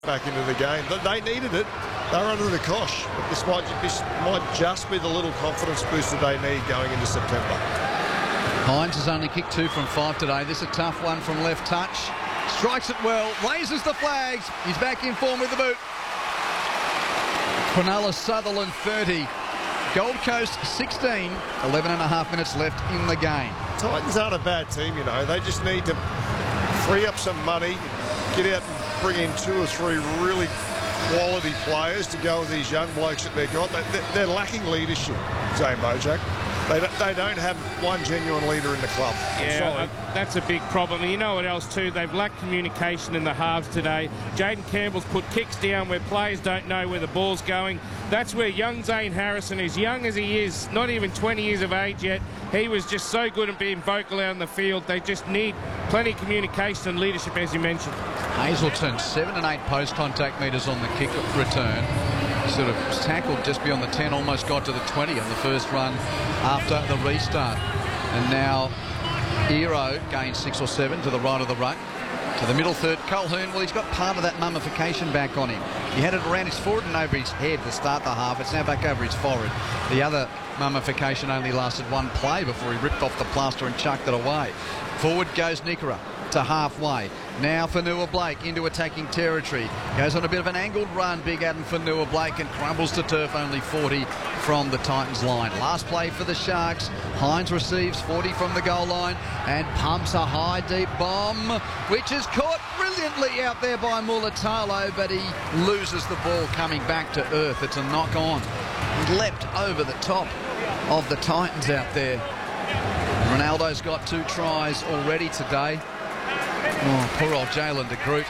back into the game. They needed it. They were under the cosh. But this might just be the little confidence booster they need going into September. Hines has only kicked 2 from 5 today. This is a tough one from left touch. Strikes it well, raises the flags. He's back in form with the boot. Cronulla Sutherland 30. Gold Coast 16. 11 and a half minutes left in the game. Titans aren't a bad team, you know. They just need to free up some money, get out and bring in 2 or 3 really quality players to go with these young blokes that they've got. They're lacking leadership, Zane Bojak. They don't have one genuine leader in the club. Yeah, that's a big problem. And you know what else too? They've lacked communication in the halves today. Jaden Campbell's put kicks down where players don't know where the ball's going. That's where young Zane Harrison, as young as he is, not even 20 years of age yet, he was just so good at being vocal out in the field. They just need plenty of communication and leadership, as you mentioned. Hazelton, 7 and 8 post-contact metres on the kick return. Sort of tackled just beyond the 10, almost got to the 20 on the first run after the restart. And now Ero gains 6 or 7 to the right of the ruck. To the middle third, Colquhoun, well, he's got part of that mummification back on him. He had it around his forehead and over his head to start the half. It's now back over his forehead. The other mummification only lasted 1 play before he ripped off the plaster and chucked it away. Forward goes Nikora to halfway. Now Fonua-Blake into attacking territory. Goes on a bit of an angled run, Big Adam Fonua-Blake, and crumbles to turf, only 40 from the Titans line. Last play for the Sharks. Hines receives 40 from the goal line and pumps a high deep bomb, which is caught brilliantly out there by Mulatalo, but he loses the ball coming back to earth. It's a knock on. He leapt over the top of the Titans out there. Ronaldo's got 2 tries already today. Oh, poor old Jalen de Groot.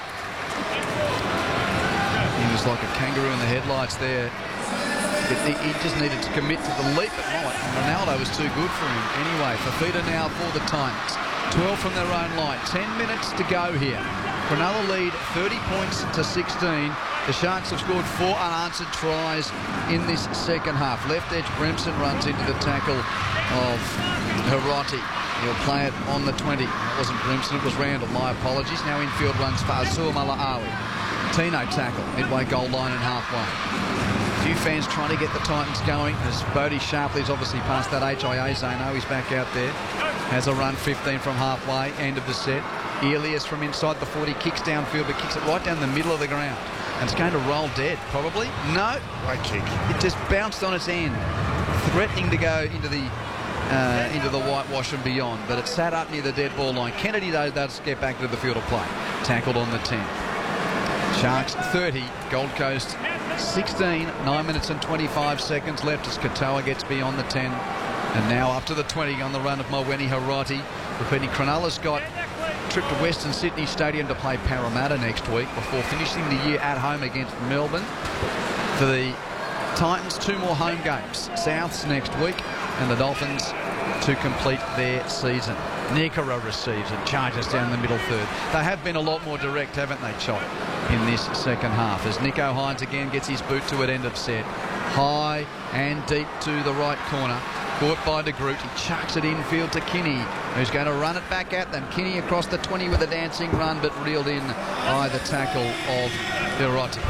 He was like a kangaroo in the headlights there. He just needed to commit to the leap at night. Ronaldo was too good for him. Anyway, Fafita now for the Titans. 12 from their own line. 10 minutes to go here. Cronulla lead 30 points to 16. The Sharks have scored 4 unanswered tries in this second half. Left edge Bremson runs into the tackle of Hiroti. He'll play it on the 20. That wasn't Bremson, it was Randall. My apologies. Now infield runs Fa'asua Mala'awi. Tino tackle, midway goal line and halfway. A few fans trying to get the Titans going as Bodie Sharpley's obviously past that HIA zone. Oh, he's back out there. Has a run 15 from halfway, end of the set. Elias from inside the 40 kicks downfield, but kicks it right down the middle of the ground. And it's going to roll dead, probably. No. Great kick. It just bounced on its end, threatening to go into the whitewash and beyond, but it sat up near the dead ball line. Kennedy, though, does get back to the field of play. Tackled on the 10. Sharks 30, Gold Coast 16, 9 minutes and 25 seconds left as Katoa gets beyond the 10. And now up to the 20 on the run of Mawene Hiroti. Repeating, Cronulla's got a trip to Western Sydney Stadium to play Parramatta next week before finishing the year at home against Melbourne. For the Titans, 2 more home games. Souths next week and the Dolphins to complete their season. Nikora receives and charges down the middle third. They have been a lot more direct, haven't they, Chop, in this second half, as Nicho Hines again gets his boot to it, end of set. High and deep to the right corner. Caught by de Groot. He chucks it infield to Kinney, who's going to run it back at them. Kinney across the 20 with a dancing run, but reeled in by the tackle of Hiroti.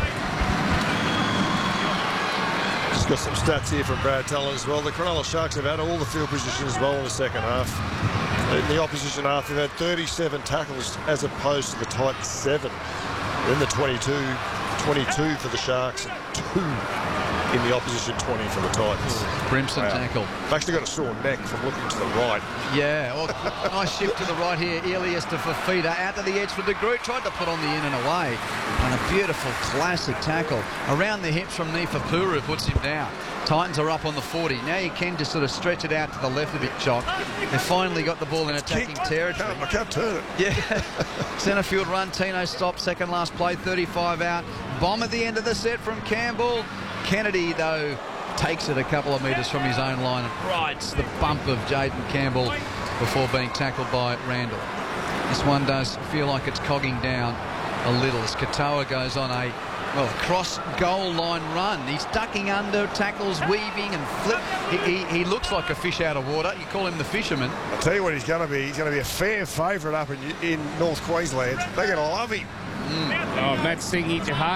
Just got some stats here from Brad Talon as well. The Cronulla Sharks have had all the field position as well in the second half. In the opposition half, they've had 37 tackles as opposed to the Titans 7. In the 22 for the Sharks, and 2 in the opposition 20 for the Titans. Brimson tackle. They've actually got a sore neck from looking to the right. Yeah, well, nice shift to the right here. Elias to Fafita, out to the edge for de Groot. Tried to put on the in and away. And a beautiful classic tackle. Around the hips from Nifapuru puts him down. Titans are up on the 40. Now you can just sort of stretch it out to the left a bit, Chock. They finally got the ball in attacking territory. I can't turn it. Yeah. Centre field run. Tino stops. Second last play. 35 out. Bomb at the end of the set from Campbell. Kennedy, though, takes it a couple of metres from his own line and rides the bump of Jaden Campbell before being tackled by Randall. This one does feel like it's cogging down a little as Katoa goes on a cross goal line run. He's ducking under, tackles, weaving and flip. He looks like a fish out of water. You call him the fisherman. I'll tell you what he's going to be. He's going to be a fan favourite up in North Queensland. They're going to love him. Oh, Matt Singy, Jahar.